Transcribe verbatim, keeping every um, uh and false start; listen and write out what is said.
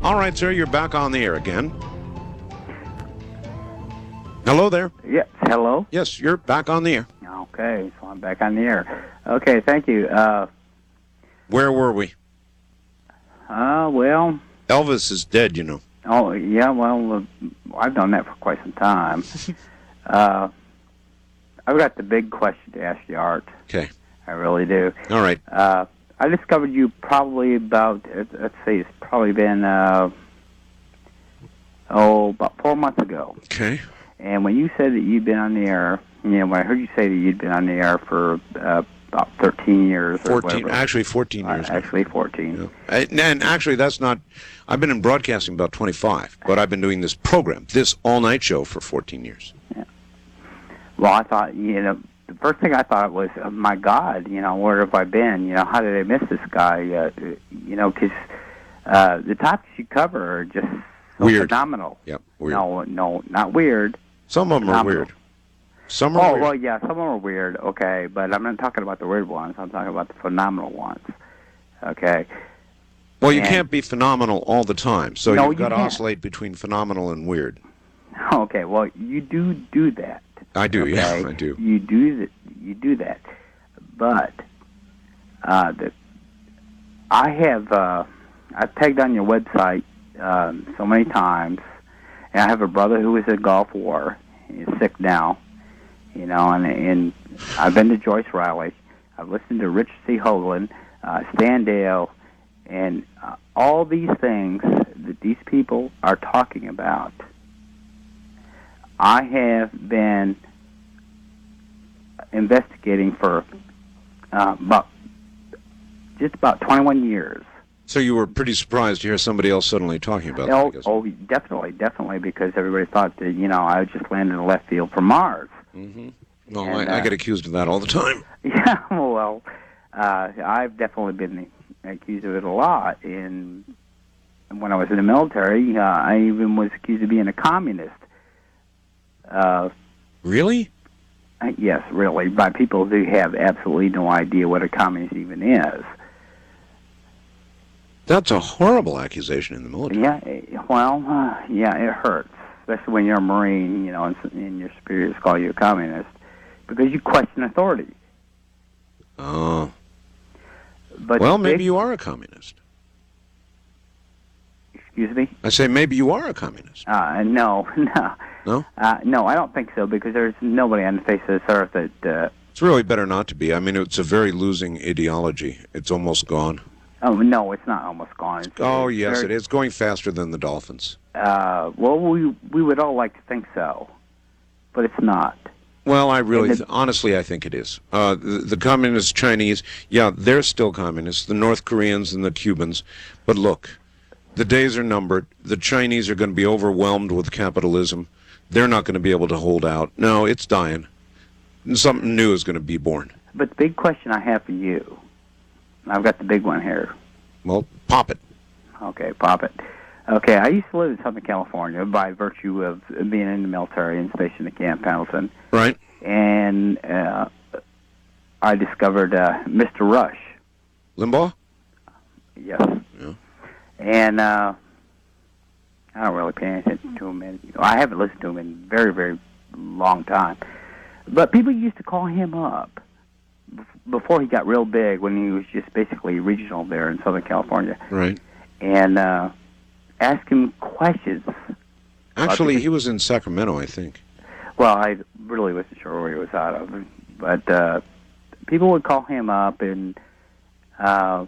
All right, sir, you're back on the air again. Hello there. Yes, hello? Yes, you're back on the air. Okay, so I'm back on the air. Okay, thank you. Uh, Where were we? uh, well... Elvis is dead, you know. Oh, yeah, well, uh, I've done that for quite some time. uh, I've got the big question to ask you, Art. Okay. I really do. All right. Uh, I discovered you probably about, let's see, it's probably been, uh, oh, about four months ago. Okay. And when you said that you'd been on the air, you know, when I heard you say that you'd been on the air for uh, about thirteen years or fourteen, whatever. actually fourteen years. Uh, actually fourteen. Yeah. And, and actually, that's not, I've been in broadcasting about twenty-five, but I've been doing this program, this all-night show for fourteen years. Yeah. Well, I thought, you know, the first thing I thought was, oh, my God, you know, where have I been? You know, how did I miss this guy? Uh, you know, because uh, the topics you cover are just so weird. phenomenal. Yep, weird. No, no, not weird. Some of them phenomenal. are weird. Some are oh, weird. well, yeah, some of them are weird, okay, but I'm not talking about the weird ones. I'm talking about the phenomenal ones, okay? Well, you and, can't be phenomenal all the time, so no, you've got you to can't. oscillate between phenomenal and weird. Okay, well, you do do that. I do, okay? yeah, I do. You do that. You do that, but uh, the, I have uh, I've tagged on your website um, so many times, and I have a brother who was in Gulf War. He's sick now, you know, and, and I've been to Joyce Riley. I've listened to Richard C. Hoagland, uh, Stan Dale, and uh, all these things that these people are talking about. I have been investigating for uh, about just about twenty-one years. So you were pretty surprised to hear somebody else suddenly talking about Oh, that, I guess. oh, definitely, definitely, because everybody thought that, you know, I just landed in left field from Mars. Mm-hmm. Well, And, I, I uh, get accused of that all the time. Yeah, well, uh, I've definitely been accused of it a lot. And when I was in the military, uh, I even was accused of being a communist. Uh, Really? Uh, Yes, really, by people who have absolutely no idea what a communist even is. That's a horrible accusation in the military. Yeah, eh, well, uh, yeah, it hurts, especially when you're a Marine, you know, and, and your superiors call you a communist, because you question authority. Oh. But Well, big, maybe you are a communist. Excuse me? I say maybe you are a communist. Uh, no, no. No? Uh, no, I don't think so, because there's nobody on the face of this earth that... Uh, It's really better not to be. I mean, it's a very losing ideology. It's almost gone. oh, no, it's not almost gone. It's, Oh, it's yes, very, it is going faster than the Dolphins. Uh, well, we we would all like to think so, but it's not. Well, I really, And the- th- honestly, I think it is. Uh, the, the communist Chinese, yeah, they're still communists, the North Koreans and the Cubans. But look, the days are numbered. The Chinese are going to be overwhelmed with capitalism. They're not going to be able to hold out. No, it's dying. And something new is going to be born. But the big question I have for you, I've got the big one here. Well, pop it. Okay, pop it. Okay, I used to live in Southern California by virtue of being in the military and stationed at Camp Pendleton. Right. And uh, I discovered uh, Mister Rush. Limbaugh? Yes. Yeah. And uh, I don't really pay any attention to him. And, you know, I haven't listened to him in a very, very long time. But people used to call him up before he got real big, when he was just basically regional there in Southern California. Right. And uh, ask him questions. Actually, he was in Sacramento, I think. Well, I really wasn't sure where he was out of. But uh, people would call him up and uh,